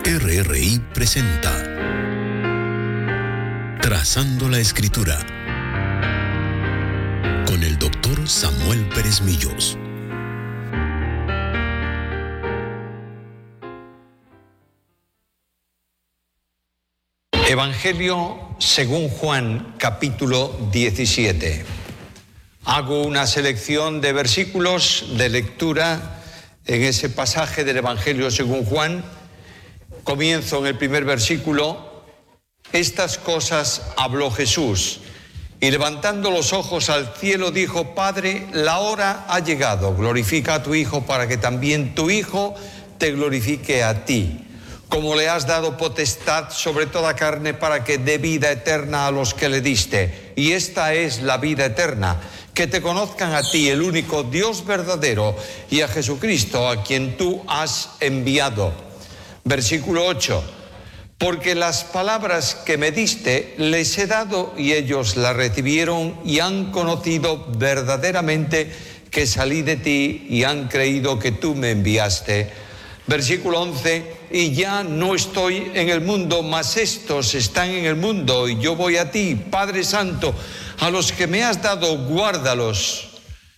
RRI presenta Trazando la Escritura con el Dr. Samuel Pérez Millos. Evangelio según Juan, capítulo 17. Hago una selección de versículos de lectura en ese pasaje del Evangelio según Juan. Comienzo en el primer versículo. Estas cosas habló Jesús, y levantando los ojos al cielo dijo: Padre, la hora ha llegado, glorifica a tu Hijo para que también tu Hijo te glorifique a ti, como le has dado potestad sobre toda carne para que dé vida eterna a los que le diste. Y esta es la vida eterna, que te conozcan a ti, el único Dios verdadero, y a Jesucristo, a quien tú has enviado. Versículo 8. Porque las palabras que me diste les he dado y ellos las recibieron y han conocido verdaderamente que salí de ti y han creído que tú me enviaste. Versículo 11. Y ya no estoy en el mundo, mas estos están en el mundo y yo voy a ti. Padre Santo, a los que me has dado, guárdalos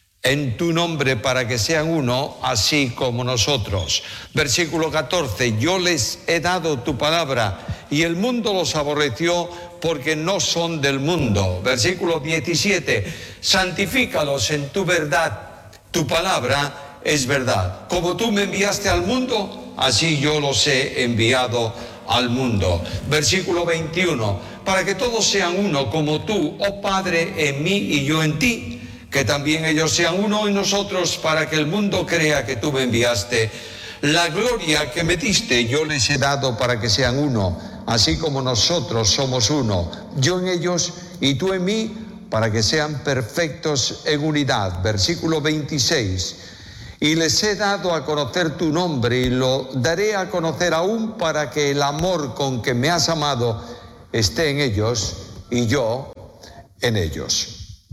en tu nombre para que sean uno, así como nosotros. Versículo 14. Yo les he dado tu palabra y el mundo los aborreció porque no son del mundo. Versículo 17. Santifícalos en tu verdad, tu palabra es verdad. Como tú me enviaste al mundo, así yo los he enviado al mundo. Versículo 21. Para que todos sean uno, como tú, oh Padre, en mí y yo en ti, que también ellos sean uno en nosotros, para que el mundo crea que tú me enviaste. La gloria que me diste yo les he dado para que sean uno, así como nosotros somos uno, yo en ellos y tú en mí, para que sean perfectos en unidad. Versículo 26. Y les he dado a conocer tu nombre y lo daré a conocer aún, para que el amor con que me has amado esté en ellos y yo en ellos.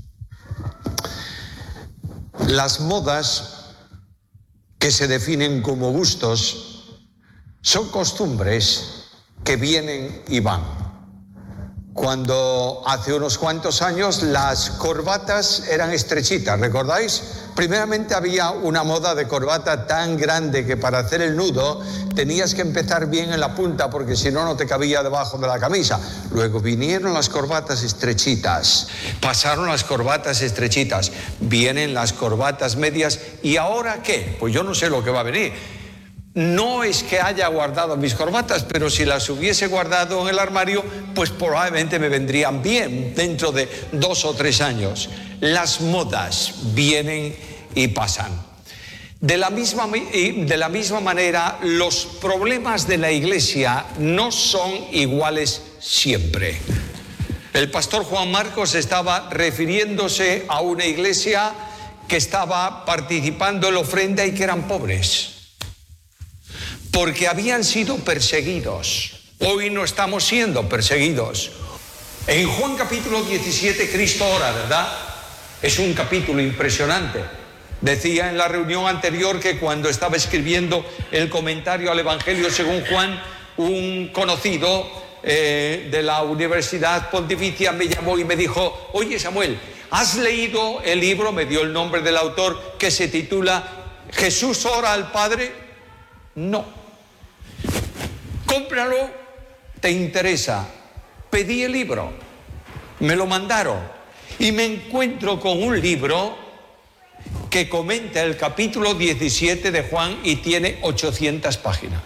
Las modas, que se definen como gustos, son costumbres que vienen y van. Cuando hace unos cuantos años las corbatas eran estrechitas, ¿recordáis? Primeramente había una moda de corbata tan grande que para hacer el nudo tenías que empezar bien en la punta, porque si no, no te cabía debajo de la camisa. Luego vinieron las corbatas estrechitas, pasaron las corbatas estrechitas, vienen las corbatas medias. ¿Y ahora qué? Pues yo no sé lo que va a venir. No es que haya guardado mis corbatas, pero si las hubiese guardado en el armario, pues probablemente me vendrían bien dentro de 2 o 3 años. Las modas vienen y pasan. De la misma manera, los problemas de la iglesia no son iguales siempre. El pastor Juan Marcos estaba refiriéndose a una iglesia que estaba participando en la ofrenda y que eran pobres, porque habían sido perseguidos. Hoy no estamos siendo perseguidos. En Juan capítulo 17 Cristo ora, ¿verdad? Es un capítulo impresionante. Decía en la reunión anterior que cuando estaba escribiendo el comentario al Evangelio según Juan, un conocido de la Universidad Pontificia me llamó y me dijo: oye Samuel, ¿has leído el libro? Me dio el nombre del autor, que se titula ¿Jesús ora al Padre? No. Cómpralo, te interesa. Pedí el libro, me lo mandaron y me encuentro con un libro que comenta el capítulo 17 de Juan y tiene 800 páginas.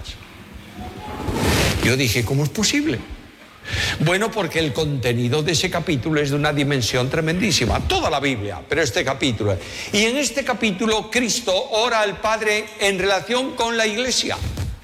Yo dije, ¿cómo es posible? Bueno, porque el contenido de ese capítulo es de una dimensión tremendísima, toda la Biblia, pero este capítulo. Y en este capítulo Cristo ora al Padre en relación con la iglesia.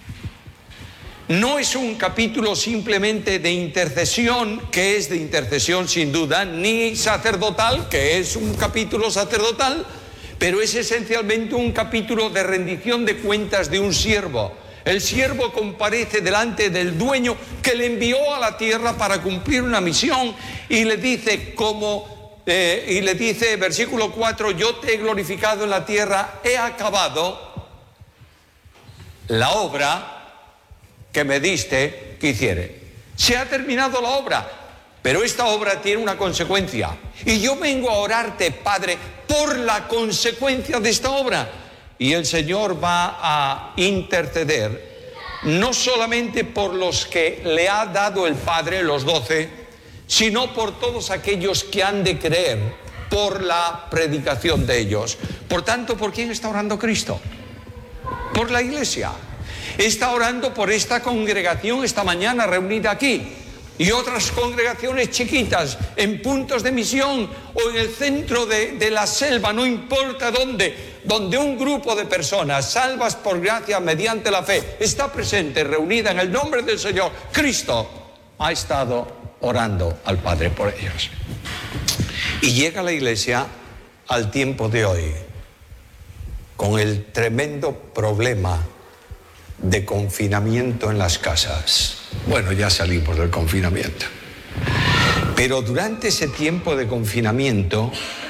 No es un capítulo simplemente de intercesión, que es de intercesión sin duda, ni sacerdotal, que es un capítulo sacerdotal, pero es esencialmente un capítulo de rendición de cuentas de un siervo. El siervo comparece delante del dueño que le envió a la tierra para cumplir una misión y le dice, versículo 4, yo te he glorificado en la tierra, he acabado la obra que me diste que hiciere. Se ha terminado la obra, pero esta obra tiene una consecuencia. Y yo vengo a orarte, Padre, por la consecuencia de esta obra. Y el Señor va a interceder, no solamente por los que le ha dado el Padre, los 12, sino por todos aquellos que han de creer por la predicación de ellos. Por tanto, ¿por quién está orando Cristo? Por la Iglesia. Está orando por esta congregación esta mañana reunida aquí y otras congregaciones chiquitas en puntos de misión o en el centro de la selva, no importa dónde, donde un grupo de personas salvas por gracia mediante la fe está presente, reunida en el nombre del Señor. Cristo ha estado orando al Padre por ellos. Y llega la Iglesia al tiempo de hoy con el tremendo problema de confinamiento en las casas. Bueno, ya salimos del confinamiento. Pero durante ese tiempo de confinamiento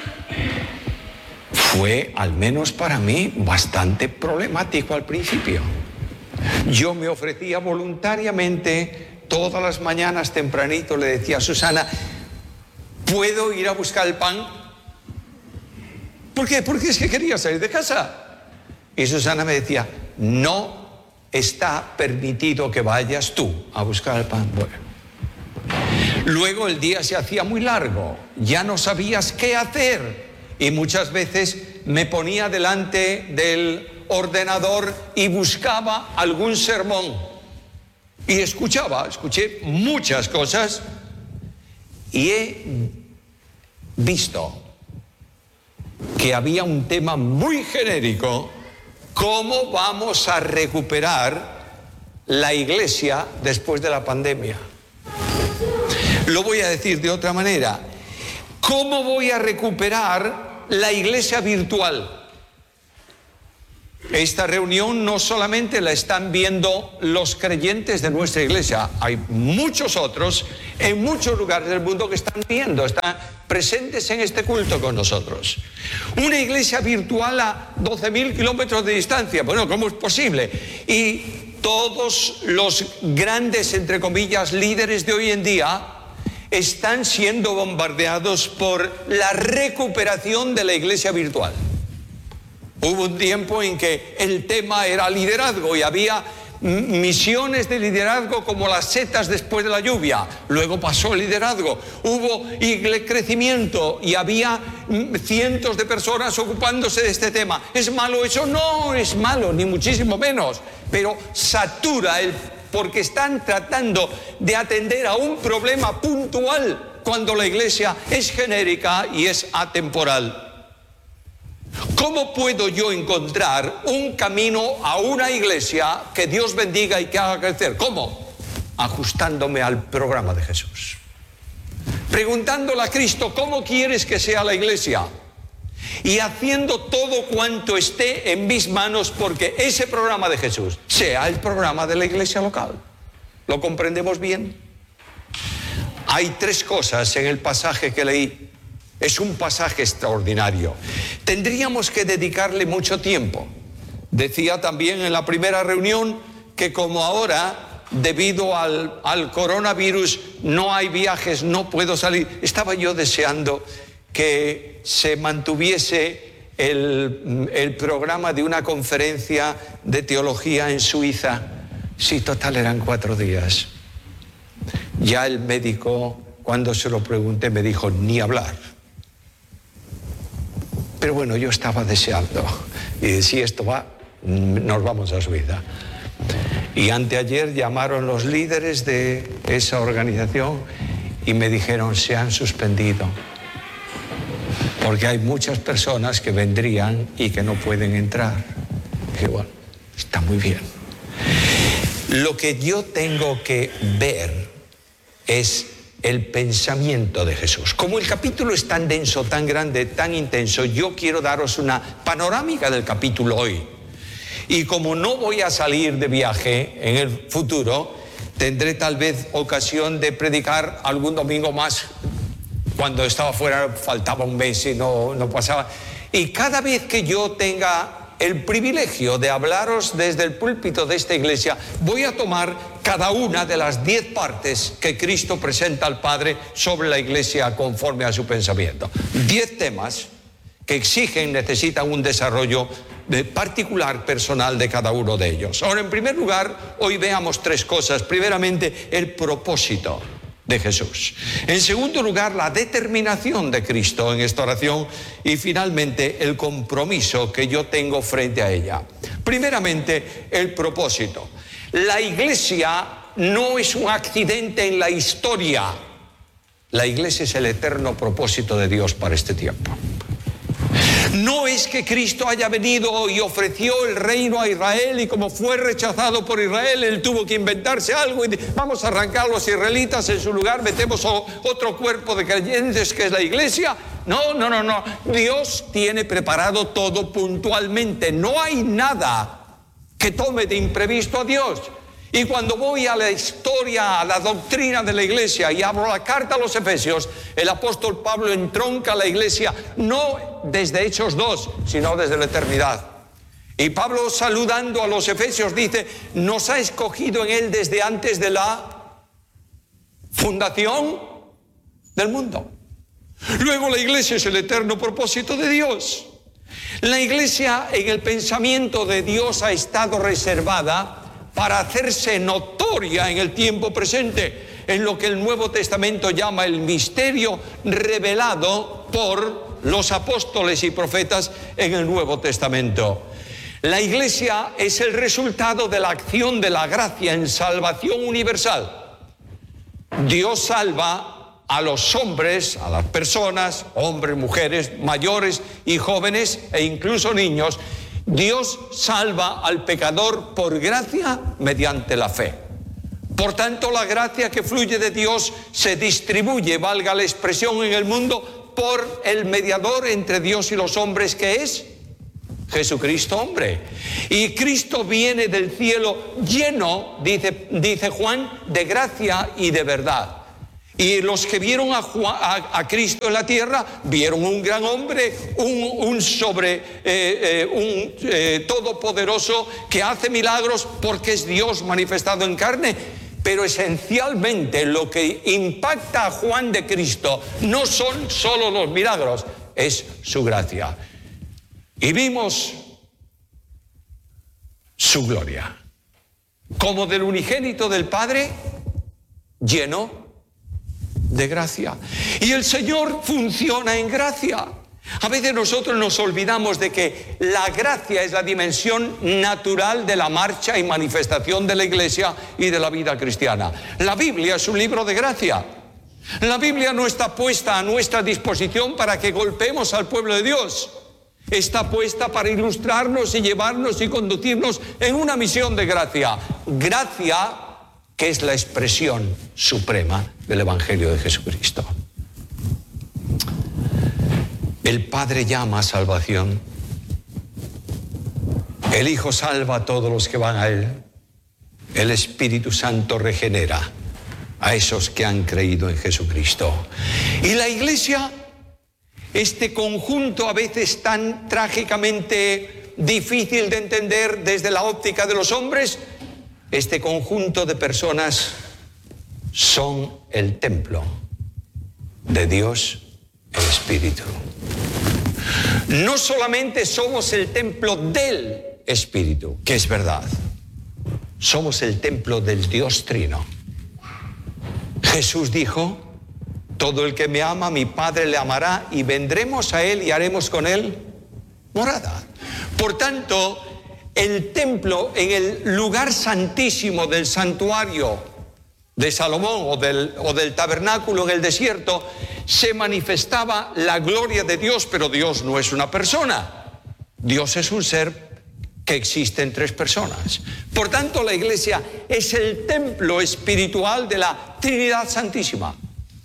fue, al menos para mí, bastante problemático al principio. Yo me ofrecía voluntariamente todas las mañanas tempranito, le decía a Susana, ¿puedo ir a buscar el pan? ¿Por qué? Porque es que quería salir de casa. Y Susana me decía, no está permitido que vayas tú a buscar el pan. Bueno. Luego el día se hacía muy largo, ya no sabías qué hacer y muchas veces me ponía delante del ordenador y buscaba algún sermón y escuché muchas cosas y he visto que había un tema muy genérico: ¿cómo vamos a recuperar la Iglesia después de la pandemia? Lo voy a decir de otra manera. ¿Cómo voy a recuperar la Iglesia virtual? Esta reunión no solamente la están viendo los creyentes de nuestra iglesia, hay muchos otros en muchos lugares del mundo que están viendo, están presentes en este culto con nosotros. Una iglesia virtual a 12.000 kilómetros de distancia, bueno, ¿cómo es posible? Y todos los grandes, entre comillas, líderes de hoy en día están siendo bombardeados por la recuperación de la iglesia virtual. Hubo un tiempo en que el tema era liderazgo y había misiones de liderazgo como las setas después de la lluvia. Luego pasó el liderazgo, hubo crecimiento y había cientos de personas ocupándose de este tema. ¿Es malo eso? No es malo, ni muchísimo menos, pero satura porque están tratando de atender a un problema puntual cuando la iglesia es genérica y es atemporal. ¿Cómo puedo yo encontrar un camino a una iglesia que Dios bendiga y que haga crecer? ¿Cómo? Ajustándome al programa de Jesús. Preguntándole a Cristo, ¿cómo quieres que sea la iglesia? Y haciendo todo cuanto esté en mis manos porque ese programa de Jesús sea el programa de la iglesia local. ¿Lo comprendemos bien? Hay 3 cosas en el pasaje que leí. Es un pasaje extraordinario. Tendríamos que dedicarle mucho tiempo. Decía también en la primera reunión que como ahora, debido al coronavirus, no hay viajes, no puedo salir. Estaba yo deseando que se mantuviese el programa de una conferencia de teología en Suiza. Sí, total, eran 4 días. Ya el médico, cuando se lo pregunté, me dijo, ni hablar. Pero bueno, yo estaba deseando. Y si esto va, nos vamos a Suiza. Y anteayer llamaron los líderes de esa organización y me dijeron, se han suspendido. Porque hay muchas personas que vendrían y que no pueden entrar. Y dije, bueno, está muy bien. Lo que yo tengo que ver es el pensamiento de Jesús. Como el capítulo es tan denso, tan grande, tan intenso, yo quiero daros una panorámica del capítulo hoy. Y como no voy a salir de viaje en el futuro, tendré tal vez ocasión de predicar algún domingo más. Cuando estaba fuera faltaba un mes y no pasaba. Y cada vez que yo tenga el privilegio de hablaros desde el púlpito de esta iglesia, voy a tomar cada una de las 10 partes que Cristo presenta al Padre sobre la iglesia conforme a su pensamiento. 10 temas que necesitan un desarrollo particular, personal de cada uno de ellos. Ahora, en primer lugar, hoy veamos 3 cosas. Primeramente, el propósito de Jesús. En segundo lugar, la determinación de Cristo en esta oración. Y finalmente, el compromiso que yo tengo frente a ella. Primeramente, el propósito. La iglesia no es un accidente en la historia. La iglesia es el eterno propósito de Dios para este tiempo. No es que Cristo haya venido y ofreció el reino a Israel y como fue rechazado por Israel, él tuvo que inventarse algo y vamos a arrancar a los israelitas, en su lugar metemos otro cuerpo de creyentes que es la iglesia. No. Dios tiene preparado todo puntualmente. No hay nada que tome de imprevisto a Dios. Y cuando voy a la historia, a la doctrina de la iglesia y abro la carta a los Efesios, el apóstol Pablo entronca a la iglesia no desde Hechos 2, sino desde la eternidad. Y Pablo, saludando a los Efesios, dice, nos ha escogido en él desde antes de la fundación del mundo. Luego la iglesia es el eterno propósito de Dios. La iglesia en el pensamiento de Dios ha estado reservada para hacerse notoria en el tiempo presente, en lo que el Nuevo Testamento llama el misterio revelado por los apóstoles y profetas en el Nuevo Testamento. La iglesia es el resultado de la acción de la gracia en salvación universal. Dios salva a los hombres, a las personas, hombres, mujeres, mayores y jóvenes e incluso niños. Dios salva al pecador por gracia mediante la fe. Por tanto, la gracia que fluye de Dios se distribuye, valga la expresión, en el mundo por el mediador entre Dios y los hombres, que es Jesucristo hombre. Y Cristo viene del cielo lleno, dice Juan, de gracia y de verdad. Y los que vieron a Cristo en la tierra vieron un gran hombre, un todopoderoso que hace milagros porque es Dios manifestado en carne. Pero esencialmente lo que impacta a Juan de Cristo no son solo los milagros, es su gracia. Y vimos su gloria, como del unigénito del Padre, lleno de gracia. Y el Señor funciona en gracia. A veces nosotros nos olvidamos de que la gracia es la dimensión natural de la marcha y manifestación de la iglesia y de la vida cristiana. La Biblia es un libro de gracia. La Biblia no está puesta a nuestra disposición para que golpeemos al pueblo de Dios. Está puesta para ilustrarnos y llevarnos y conducirnos en una misión de gracia. Gracia que es la expresión suprema del Evangelio de Jesucristo. El Padre llama a salvación. El Hijo salva a todos los que van a Él. El Espíritu Santo regenera a esos que han creído en Jesucristo. Y la Iglesia, este conjunto a veces tan trágicamente difícil de entender desde la óptica de los hombres, este conjunto de personas son el templo de Dios, el Espíritu. No solamente somos el templo del Espíritu, que es verdad, somos el templo del Dios Trino. Jesús dijo, todo el que me ama, mi Padre le amará y vendremos a Él y haremos con Él morada. Por tanto, el templo, en el lugar santísimo del santuario de Salomón o del tabernáculo en el desierto, se manifestaba la gloria de Dios, pero Dios no es una persona. Dios es un ser que existe en 3 personas. Por tanto, la iglesia es el templo espiritual de la Trinidad Santísima.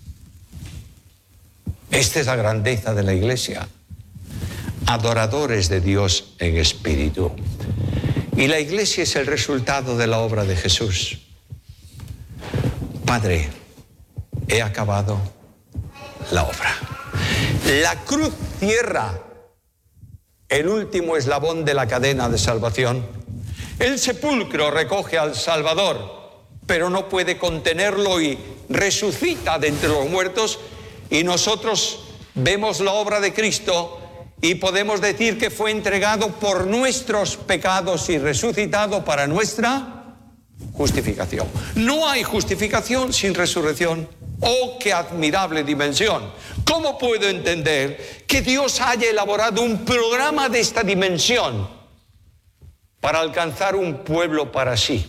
Esta es la grandeza de la iglesia. Adoradores de Dios en espíritu. Y la iglesia es el resultado de la obra de Jesús. Padre, he acabado la obra. La cruz cierra el último eslabón de la cadena de salvación. El sepulcro recoge al Salvador, pero no puede contenerlo y resucita de entre los muertos, y nosotros vemos la obra de Cristo y podemos decir que fue entregado por nuestros pecados y resucitado para nuestra justificación. No hay justificación sin resurrección. ¡Oh, qué admirable dimensión! ¿Cómo puedo entender que Dios haya elaborado un programa de esta dimensión para alcanzar un pueblo para sí,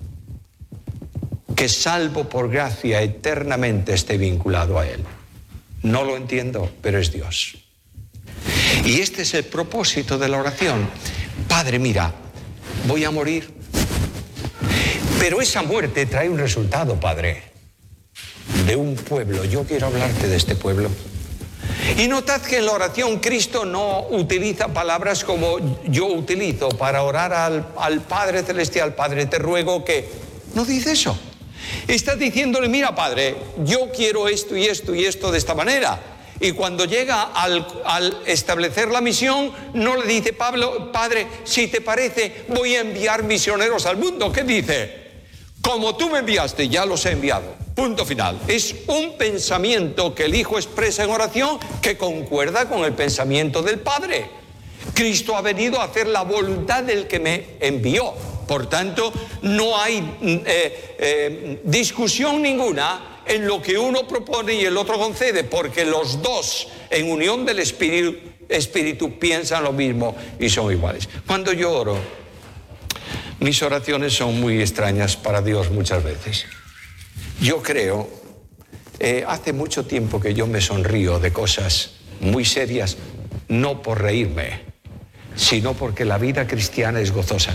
que salvo por gracia eternamente esté vinculado a Él? No lo entiendo, pero es Dios. Y este es el propósito de la oración. Padre, mira, voy a morir, pero esa muerte trae un resultado, Padre, de un pueblo. Yo quiero hablarte de este pueblo. Y notad que en la oración Cristo no utiliza palabras como yo utilizo para orar al Padre Celestial. Padre, te ruego que... No dice eso. Está diciéndole, mira, Padre, yo quiero esto y esto y esto de esta manera. Y cuando llega al establecer la misión, no le dice, Padre, si te parece, voy a enviar misioneros al mundo. ¿Qué dice? Como tú me enviaste, ya los he enviado. Punto final. Es un pensamiento que el Hijo expresa en oración que concuerda con el pensamiento del Padre. Cristo ha venido a hacer la voluntad del que me envió. Por tanto, no hay discusión ninguna en lo que uno propone y el otro concede, porque los dos, en unión del Espíritu, piensan lo mismo y son iguales. Cuando yo oro, mis oraciones son muy extrañas para Dios muchas veces. Yo creo, hace mucho tiempo que yo me sonrío de cosas muy serias, no por reírme, sino porque la vida cristiana es gozosa.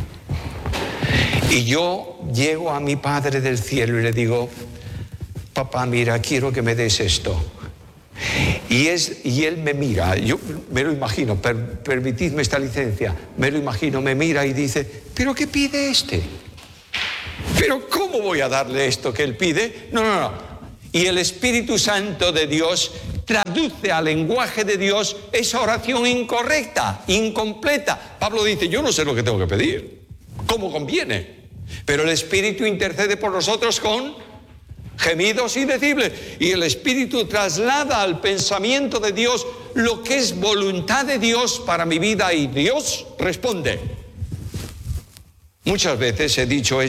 Y yo llego a mi Padre del cielo y le digo, papá, mira, quiero que me des esto. Y él me mira, yo me lo imagino, permitidme esta licencia, me lo imagino, me mira y dice, ¿pero qué pide este? ¿Pero cómo voy a darle esto que él pide? No. Y el Espíritu Santo de Dios traduce al lenguaje de Dios esa oración incorrecta, incompleta. Pablo dice, yo no sé lo que tengo que pedir, como conviene, pero el Espíritu intercede por nosotros con gemidos indecibles, y el Espíritu traslada al pensamiento de Dios lo que es voluntad de Dios para mi vida, y Dios responde. Muchas veces he dicho